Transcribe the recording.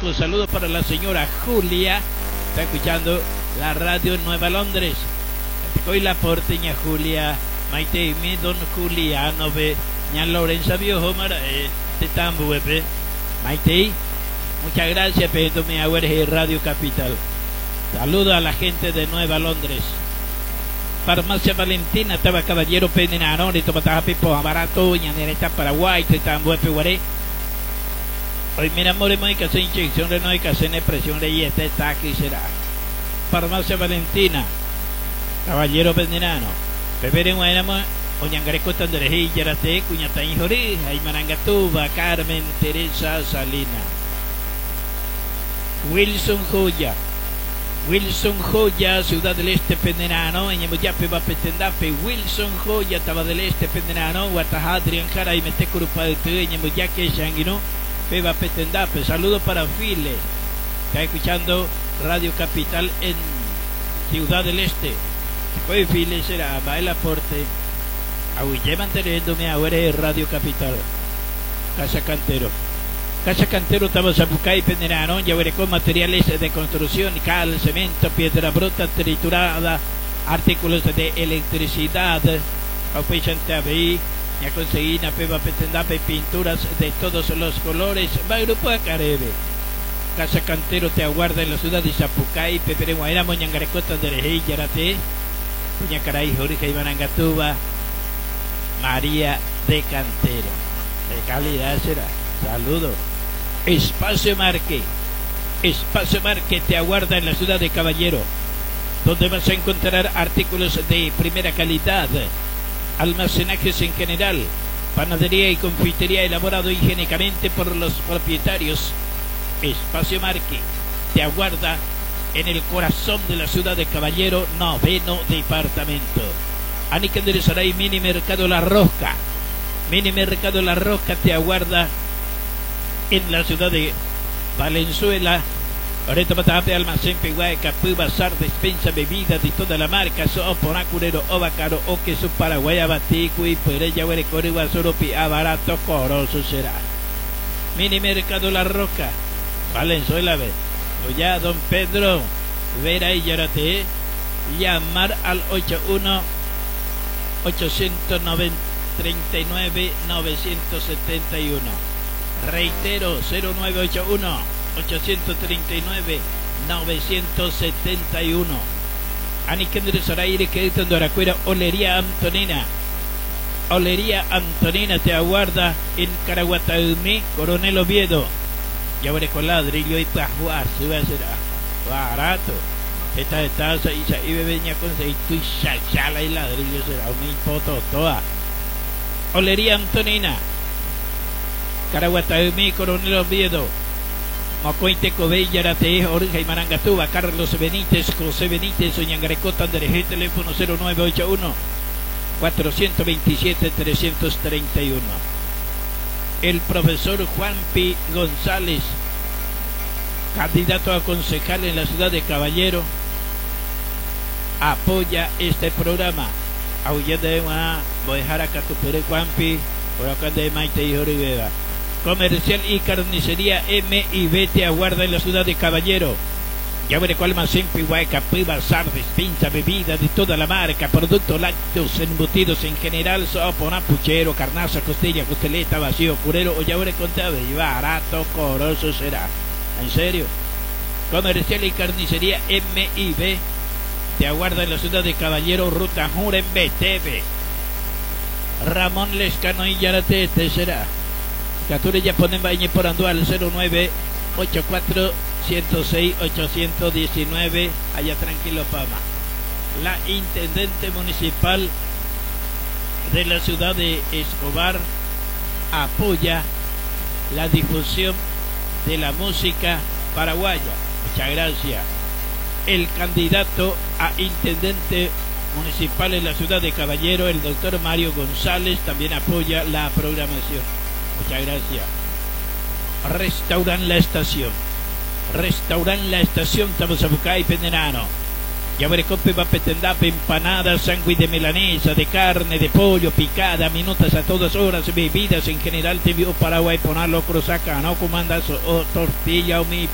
México. Saludos para la señora Julia. Está escuchando la radio Nueva Londres. Hoy la porteña Julia. Maite mi don Juliano ve. Ña Lorenza viejo mara de Tambuepe. Maite. Muchas gracias, Pedro mi abuelo Radio Capital. Saludos a la gente de Nueva Londres. Farmacia Valentina, estaba caballero Penenarón, y tomaba pipo barato, ñanereta Paraguay, te Tambuepe guaré. Hoy mira, moremos y que hacer inyección de no hay que hacer presión de y este está aquí será. Farmacia Valentina, caballero Penenano. Beber en Guaynamo, Oñangareco Tanderejí, Yarate, Cuñatañi Jorí, Aymarangatuba, Carmen Teresa Salina. Wilson Joya. Wilson Joya, Ciudad del Este Pendenano, en Yamuyape va Petendape, Wilson Joya, Taba del Este Pendenano, Guatajá, Adrián Jara y Metecurupa de Tue, en Yamuyaque, Shanguino, Peba Petendape. Saludos para Files, está escuchando Radio Capital en Ciudad del Este. Hoy Files será Bail Aporte, Aguille manteniéndome ahora en Radio Capital. Casa Cantero. Casa Cantero, Tabasapucay, Pendenano, ya veré con materiales de construcción, cal, cemento, piedra bruta, triturada, artículos de electricidad, Aupechantabi, ya conseguí una peba petendape, pinturas de todos los colores, Grupo Acarebe. Casa Cantero te aguarda en la ciudad de Zapucay, Pepere Guaira, Moñangarecota de Rejey, Yarate, Puñacaray, Jorge Ibanangatuba, María de Cantero. De calidad será. Saludos. Espacio Marque. Espacio Marque te aguarda en la ciudad de Caballero, donde vas a encontrar artículos de primera calidad, almacenajes en general, panadería y confitería elaborado higiénicamente por los propietarios. Espacio Marque te aguarda en el corazón de la ciudad de Caballero, 9º departamento. Aniquender Saray, Mini Mercado La Rosca. Mini Mercado La Rosca te aguarda en la ciudad de Valenzuela. Ahorita Matape, Almacén Peguay, Capú, Bazar, despensa, bebidas de toda la marca, Soponacurero, Ovacaro, o queso Paraguay, Abatico y Perella, Huerecore, Guasoropi, barato, coroso será. Mini Mercado La Roca, Valenzuela, ve. Ya, don Pedro, Vera y Yarate, llamar al 81 839 39-971. Reitero, 0981 839 971. Anikendre Soraire, que es en Doracuera, Olería Antonina. Olería Antonina te aguarda en Caraguataumí, Coronel Oviedo. Ya veré con ladrillo y pajuar, se va a hacer barato. Esta taza y bebeña con aceite y chala y ladrillo será un hipoto toda. Olería Antonina, Caraguataumí, Coronel Oviedo, Mocointe, Cobey, Yarate, Jorge y Marangatuba, Carlos Benítez, José Benítez, Oñangarecota, Andereje, teléfono 0981 427 331. El profesor Juanpi González, candidato a concejal en la ciudad de Caballero, apoya este programa. Aullende voy a dejar acá tu pere Juanpi, por acá de Maite y Rivera. Comercial y carnicería M&B te aguarda en la ciudad de Caballero. Ya veré cuál almacén, Pihuay, Capí, Bazar, despensa, bebida de toda la marca, productos lácteos, embutidos en general, sopa, puchero, carnaza, costilla, costeleta, vacío, curero, o ya veré contable, y barato, coroso será. ¿En serio? Comercial y carnicería M&B te aguarda en la ciudad de Caballero, ruta Jurembe, TV. Ramón Lescano y Yarate, este será. Cature ya ponen bañe por Andual 0984 106 819, allá tranquilo Pama. La intendente municipal de la ciudad de Escobar apoya la difusión de la música paraguaya. Muchas gracias. El candidato a intendente municipal en la ciudad de Caballero, el doctor Mario González, también apoya la programación. Muchas gracias. Restauran La Estación. Restauran La Estación, Tabasapucay, Pendenano. Ya veré cope va petendape, empanadas, sándwich de milanesa, de carne, de pollo, picada, minutas a todas horas, bebidas en general, te vio Paraguay, ponerlo cruzaca, no comandas o tortilla o mi